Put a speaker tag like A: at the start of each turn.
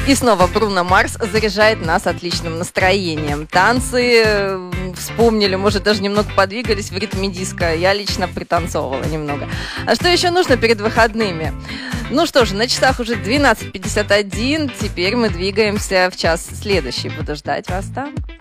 A: И снова Бруно Марс заряжает нас отличным настроением. Танцы вспомнили, может, даже немного подвигались в ритме диска. Я лично пританцовывала немного. А что еще нужно перед выходными? Ну что же, на часах уже 12:51. Теперь мы двигаемся в час следующий. Буду ждать вас там.